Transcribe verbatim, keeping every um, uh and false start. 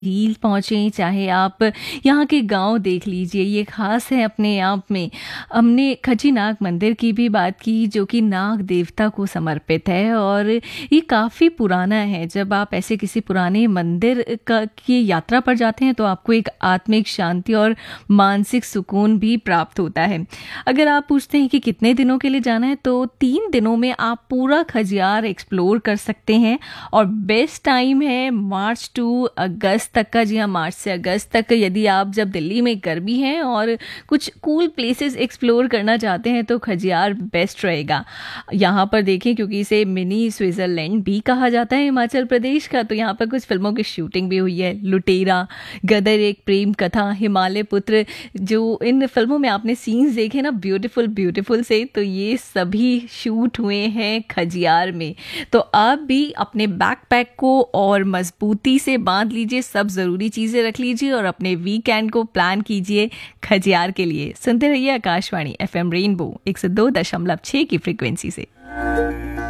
झील पहुँचे, चाहे आप यहाँ के गांव देख लीजिए, ये खास है अपने आप में। हमने खजीनाग मंदिर की भी बात की जो कि नाग देवता को समर्पित है और ये काफ़ी पुराना है। जब आप ऐसे किसी पुराने मंदिर का की यात्रा पर जाते हैं तो आपको एक आत्मिक शांति और मानसिक सुकून भी प्राप्त होता है। अगर आप पूछते हैं कि कितने दिनों के लिए जाना है तो तीन दिनों में आप पूरा खजियार एक्सप्लोर कर सकते हैं और बेस्ट टाइम है मार्च टू अगस्त तक का। जी हाँ, मार्च से अगस्त तक। यदि आप जब दिल्ली में गर्मी है और कुछ कूल प्लेसेस एक्सप्लोर करना चाहते हैं तो खजियार बेस्ट रहेगा। यहाँ पर देखें, क्योंकि इसे मिनी स्विट्जरलैंड भी कहा जाता है हिमाचल प्रदेश का, तो यहाँ पर कुछ फिल्मों की शूटिंग भी हुई है। लुटेरा, गदर एक प्रेम कथा, हिमालय पुत्र, जो इन फिल्मों में आपने सीन्स देखे ना ब्यूटीफुल ब्यूटीफुल से, तो ये सभी शूट हुए हैं खजियार में। तो आप भी अपने बैकपैक को और मजबूती से बांध लीजिए, सब ज़रूरी चीज़ें रख लीजिए और अपने वीकेंड को प्लान कीजिए खजियार के लिए। सुनते रहिए आकाशवाणी एफएम रेनबो एक सौ दो दशमलव छः की फ्रीक्वेंसी से।